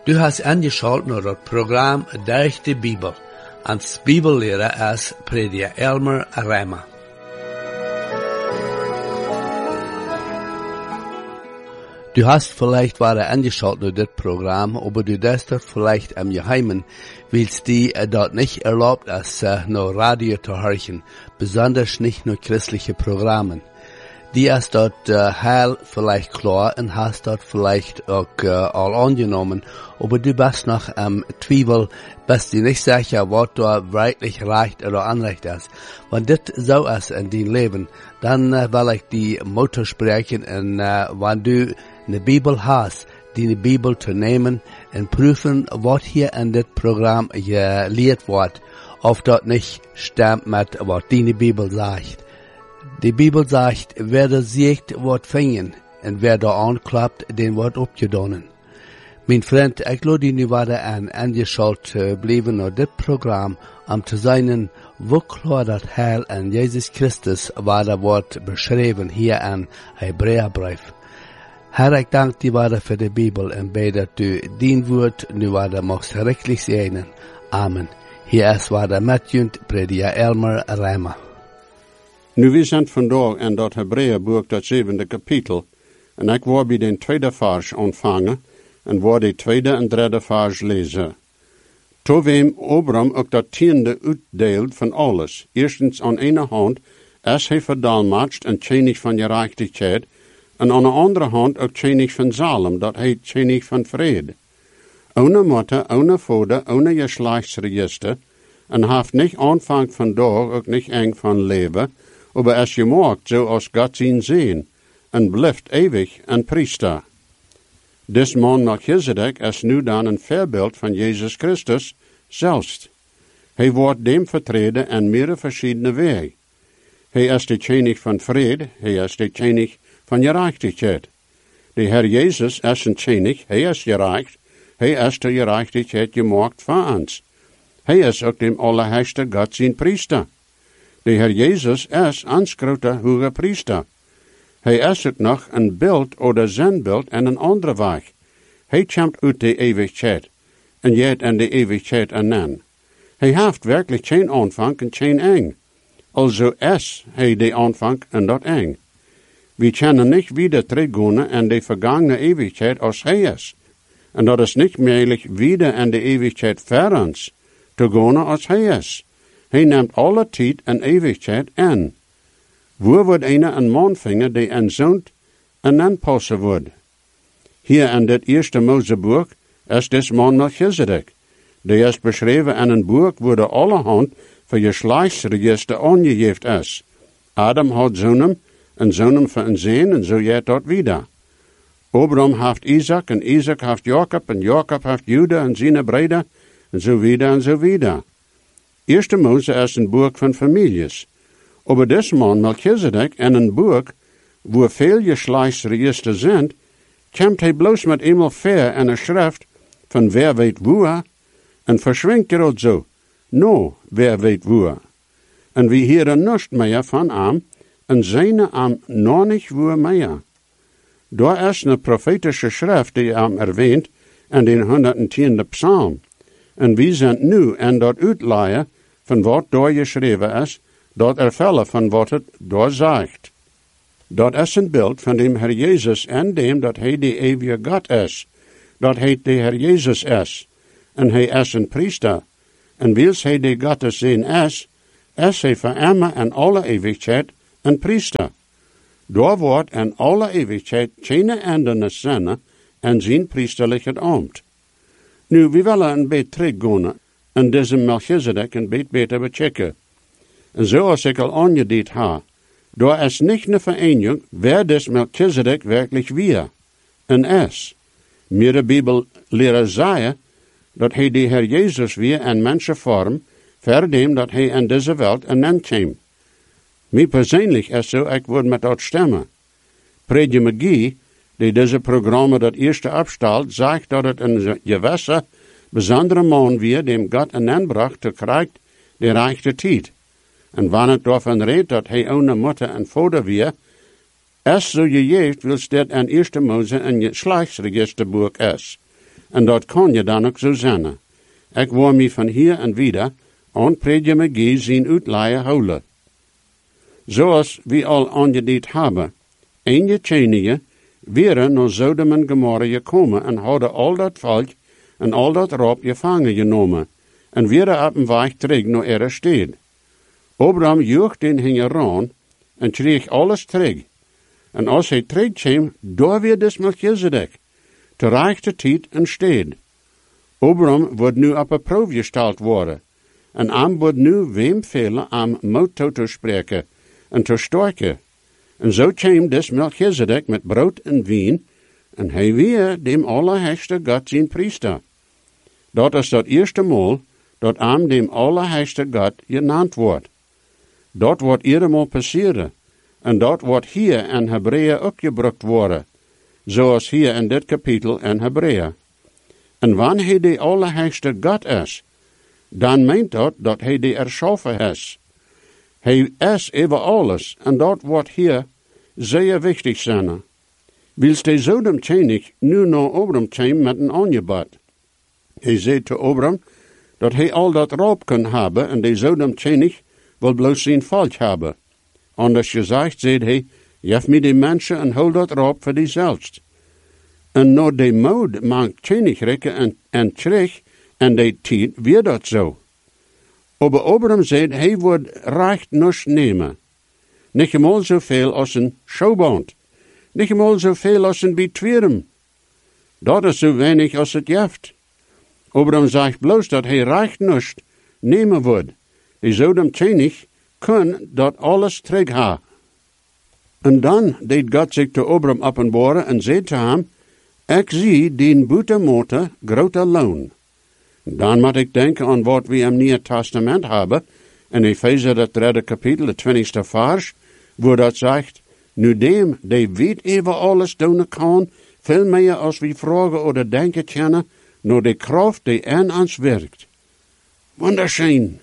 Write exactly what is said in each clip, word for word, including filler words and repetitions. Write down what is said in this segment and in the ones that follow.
Du hast angeschaut naar het programma Durch de Bibel. Als Bibellehrer ist Prediger Elmer Reimer. Du hast vielleicht weiter angeschaut nach das Programm, aber du darfst dort vielleicht am Geheimen, willst die äh, dort nicht erlaubt ist, äh, nur Radio zu hören, besonders nicht nur christliche Programme. Die ist dort äh, heil vielleicht klar und hast dort vielleicht auch äh, all angenommen, aber du bist noch am ähm, Zweifel, bist du nicht sicher, was da wirklich recht oder unrecht ist. Wenn das so ist in dein Leben, dann äh, will ich die Mutter sprechen und äh, wenn du eine Bibel hast, die Bibel zu nehmen und prüfen, was hier in das Programm gelehrt wird, ob das nicht stimmt mit, was die Bibel sagt. Die Bibel sagt, wer das sieht, wird fingen, und wer da anklappt, den wird abgedonnen. Mein Freund, ich glaube, die weiter an angeschaut äh, bleiben auf das Programm, um zu sein, wo klar das Heil an Jesus Christus war, da wird beschrieben hier an Hebräerbrief. Herr, ich danke dir weiter für die Bibel und bete, dass du dein Wort nu weiter machst richtig segnen. Amen. Hier ist weiter Matthew, Prediger Elmer Reimer. Nu, we zijn vandaag in dat Hebreeënboek, dat zevende kapitel, en ik wil bij den tweede vers ontvangen, en wil de tweede en derde vers lezen. Toen wem Abraham ook dat tiende uitdeelt van alles, eerstens aan ene hand, als hij verdalmacht en tjenig van gerechtigheid, en aan de andere hand ook tjenig van zalem, dat heet tjenig van vrede. Ohne moeder, ohne vader, ohne geslachtsregister, en haft niet aanvang vandaag ook niet eng van leven, aber es gemaakt zo als God zien zien, en blijft eeuwig een priester. Des man Melchizedek is nu dan een voorbeeld van Jezus Christus zelfs. Hij wordt dem vertreden en meerdere verschillende wegen. Hij is de tjenig van vrede, hij is de tjenig van gerechtigheid. De Heer Jezus is een tjenig, hij is gerecht, hij is de gerechtigheid gemaakt van ons. Hij is ook dem allerheiligste God zijn priester. De Heer Jezus is ons grote hoge priester. Hij is ook nog een beeld oder zenbeeld en een andere weg. Hij komt uit de eeuwigheid, en jet in de eeuwigheid anen. Hij heeft werkelijk geen aanvang en geen eng. Also is hij de aanvang en dat eng. We kunnen niet wieder teruggaan in de vergangene eeuwigheid als hij is. En dat is niet mogelijk wieder in de eeuwigheid voor ons te gaan als hij is. Hij neemt alle tijd en eeuwigheid aan. Waar wordt een een man vinden die een zoon en aanpassen wordt? Hier in dit eerste Moseboek is des man Melchizedek. Die is beschreven in een boek waar de allerhand voor je geslachtsregister aangegeven is. Adam had zonen, en zonen van een zeen, en zo jet dat wieder. Abraham heeft Isaac, en Isaac heeft Jacob, en Jacob heeft Juda en zijn breden, en zo wieder en zo wieder. Eerste Mose is een boek van families. Aber des man Melchizedek in een boek, waar veel geslachtsregisters zijn, komt hij bloos met eenmaal ver in een schrift van wer weet waar, en verschwingt er ook zo, no, wer weet waar. En we hieren niets meer van hem, en zijn hem nog niet waar meer. Daar is een profetische schrift die hem erwähnt in den honderdtiende psalm. En we zijn nu in dat uitleien van wat daar geschreven is, dat ervellen van wat het daar zegt. Dat is een beeld van de Heer Jezus en dem dat hij de eeuwige God is. Dat hij de Heer Jezus is. En hij is een priester. En wils hij de God zijn is, is hij voor immer en alle eeuwigheid een priester. Daar wordt in alle eeuwigheid geen eindenis zijn en zijn priesterlijke ambt. Nu, we willen een beetje teruggaan en deze Melchizedek een beetje beter bechecken. En zoals ik al aangediend heb, daar is niet een vereniging wer des Melchizedek werkelijk weer en is. Meer de Bibel leren zeggen dat hij de Heer Jezus weer in mensenvorm, verdem dat hij in deze wereld een end kwam. Mij persoonlijk is zo, ik word met dat stemmen. Prediger McGee, die deze programma dat eerste opstelt, zegt dat het een gewisse, bijzondere man weer, dem God een aanbracht te krijgen, de rechte tijd. En wanneer het daarvan redt dat hij ohne moeder en vader weer, is zo gegeven, wil dit een eerste Mose een geslachtsregisterboek is. En dat kan je dan ook zo zijn. Ik wil me van hier en wieder aan predje me gie zien uitleien houden. Zoals we al aangediend hebben, en je tjenige, wären naar Sodom en Gomorra gekomen en hadden al dat volk en al dat rob gevangen genomen, en wären op een weg terug naar ihre stad. Abraham joeg den hingeraan en kreeg alles terug. En als hij terugkwam, daar weer des Melchizedek, te rechte tijd en stad. Abraham wordt nu op een proef gesteld worden, en am wordt nu wem velen am moed toe te spreken en te sterken. En zo kwam des Melchizedek met brood en wien, en hij weer dem Allerheiligste God zijn priester. Dat is dat eerste maal dat am dem Allerheiligste God genaamd wordt. Dat wordt iedermaal passeren, en dat wordt hier in Hebreeën ook gebruikt worden, zoals hier in dit kapitel in Hebreeën. En wanneer hij de Allerheiligste God is, dan meent dat dat hij de erschaffen is. Hij is over alles, en dat wordt hier zeer wichtig zijn. Wils de Sodom tjenig nu naar Abraham kwam met een aangebod. Hij zei te Abraham dat hij al dat roop kan hebben, en de Sodom tjenig wil bloos zijn volk hebben. Anders gezegd, zei hij, geef me de mensen en hou dat roop voor diezelfs. En na de moed maakt tjenig rekken en, en terug, en de tijd weer dat zo. Aber Abraham zei, hij wordt recht niets nemen. Niet eenmaal zoveel als een showband. Niet eenmaal zoveel als een betweren. Dat is zo weinig als het jeft. Abraham zegt bloos dat hij recht niets nemen wordt. Die Sodom tjenig kan dat alles terug hebben. En dan deed God zich te Abraham openbaren en zei te hem, ik zie die buitenmote grote loon. Dan moet ik denken aan wat we in het Nieuwe Testament hebben, in Efeze het derde kapitel, de twintigste vers, waar dat zegt, nu dem, die weet even alles doen kan, veel meer als we vragen of denken kunnen, naar de kracht die in ons werkt. Wonderschön.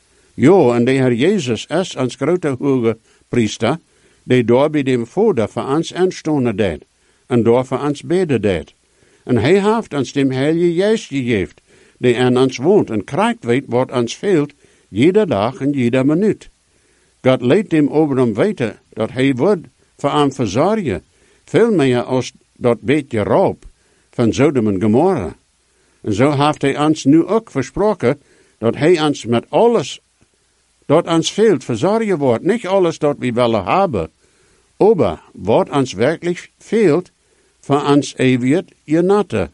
Ja, en de Heer Jezus is ons grote hoge priester, die daar bij dem Vader voor ons aanstonden deed, en daar voor ons beden deed. En hij heeft ons dem Heilige Geest gegeven, die in ons woont en krijgt weet wat ons veelt, jede dag en jede minuut. God leidt dem Abraham weten dat hij wordt voor hem verzorgen, veel meer als dat beetje roop van Sodom en Gomorra. En zo heeft hij ons nu ook versproken dat hij ons met alles dat ons veelt verzorgen wordt. Niet alles dat we willen hebben, maar wat ons werkelijk veelt, van ons eeuwig genatte.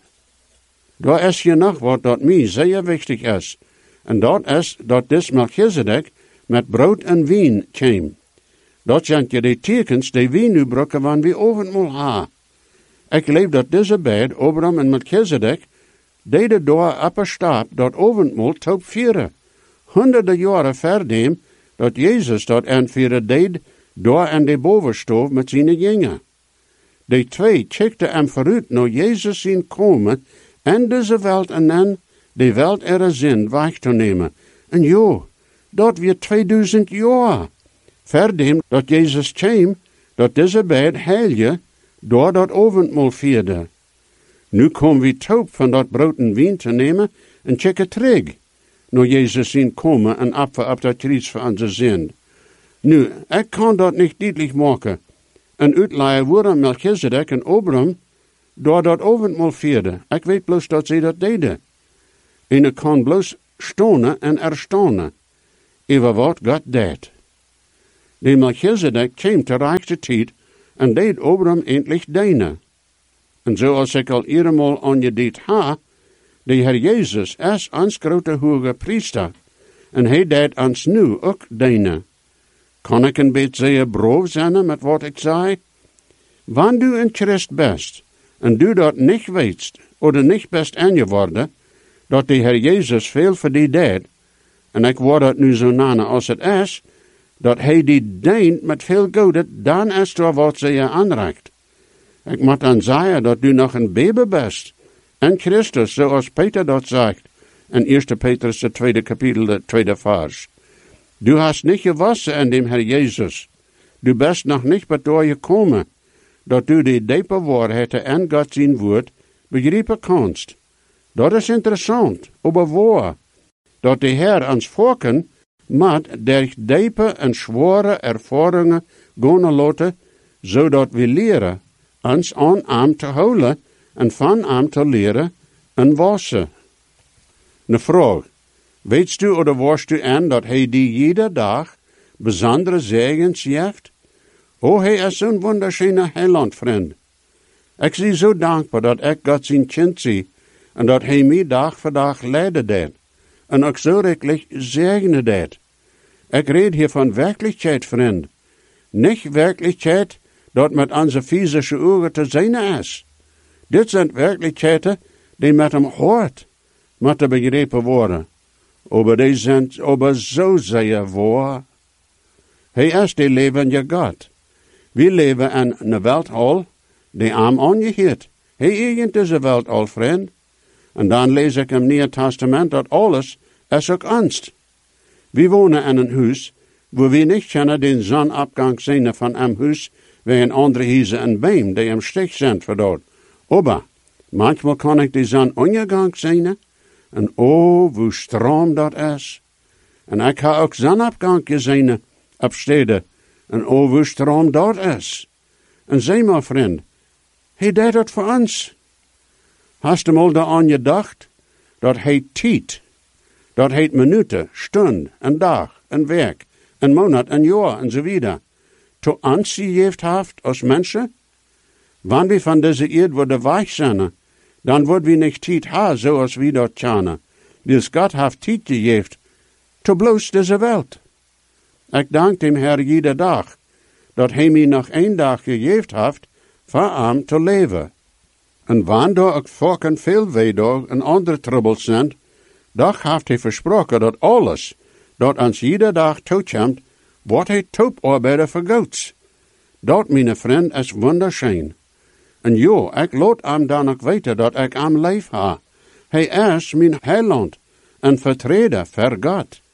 Daar is je nog wat dat mij zeer wichtig is. En dat is dat des Melchizedek met brood en wien kwam. Dat zijn je de tekens die we nu gebruiken wanneer we oventmaal hebben. Ik leef dat deze beide, Abraham en Melchizedek, deden door op een stap dat oventmaal top vieren. Honderden jaren verdem dat Jezus dat invieren deed door in de bovenstoof met zijn jongen. De twee checkten hem vooruit naar Jezus zien komen en deze welt en dan de welt er zin weg te nemen. En jo, dat weer tweeduizend jaar. Verdem dat Jezus kwam, dat deze beide heilige door dat oventmaal vierde. Nu komen we top van dat brood en wien te nemen en checken terug. Naar Jezus zien komen en apfen op dat kruis voor onze zin. Nu, ik kan dat niet duidelijk maken. En uitleiden worden Melchizedek en Abraham door dat oventmaal vierde. Ik weet bloos dat ze dat deden. En ik kan bloos stonen en erstaunen over wat God deed. De Melchizedek kwam te rechte tijd en deed Abraham eindelijk dienen. En zoals ik al eenmaal aangediend ha, de Heer Jezus is ons grote hoge priester, en hij deed ons nu ook dienen. Kan ik een beetje zeer brood zijn met wat ik zei? Wanneer du een Christ bent, en du dat niet weet, of niet best aangeworden, dat de Heer Jezus veel voor die deed, en ik word het nu zo nana als het is, dat hij die dient met veel goede, dan is er wat ze je aanreikt. Ik moet dan zeggen dat du nog een baby bent, en Christus, zoals Peter dat zegt, in eerste Petrus, het tweede kapitel, de tweede vers. Du hast niet gewassen in dem Herr Jezus. Du bist nog niet bedoor gekomen, dat du die diepe waarheid en God zijn woord begrijpen kanst. Dat is interessant, aber waar. Dat de Heer ons volken moet durch diepe en zware ervaringen gaan laten, zodat we leren ons aan hem te houden en van hem te leren en wassen. Een vraag. Weet u of warst u aan dat hij die iedere dag bijzondere zegens geeft? Oh, hij is zo'n wunderschöne heilandvriend. Ik zie zo dankbaar dat ik God zijn kind zie en dat hij mij dag voor dag leiden deed. En ook zo rekelijk zegenen deed. Ik red hier van werkelijkheid, vriend. Niet werkelijkheid dat met onze physische ogen te zien is. Dit zijn werkelijkheden die met hem hoort, moeten begrepen worden. Aber die zijn aber zo zeer waar. Hij is die levende God. We leven in een welthal die hem aangeheert. Hij eigen deze welthal, vriend. En dan lees ik im Nieuwe Testament dat alles is ook angst. We wonen in een huis waar we niet kunnen den zonopgang zien van een huis wie een andere huizen en beam die im stich zijn verdort. Aber manchmal kan ik de zonondergang zien en oh, hoe stroom dat is. En ik heb ook zonopgang gezien op steden en oh, hoe stroom dat is. En zeg maar, vriend, hij deed dat voor ons. Hast du mal daaraan gedacht, dat hij tijd, dat hij minuten, stund, en dag, en werk, en maand, en jaar, en zo wieder, to ons gegeven heeft als mensen? Wanneer we van deze eerd worden weich zijn, dan worden we niet tijd hebben zoals we dat kennen. Dus God heeft tijd gegeven, to bloos deze wereld. Ik dank dem Heer iedere dag, dat hij mij nog één dag gegeven heeft, voor hem te leven. En wanneer ook volken veel weedoog en andere troubles zijn, doch heeft hij versproken dat alles, dat ons iedere dag toekomt, wordt hij toparbeider voor Gods. Dat, mijn vriend, is wunderschön. En ja, ik laat hem dan ook weten dat ik hem lief ha. Hij is mijn heiland en vertreder voor God.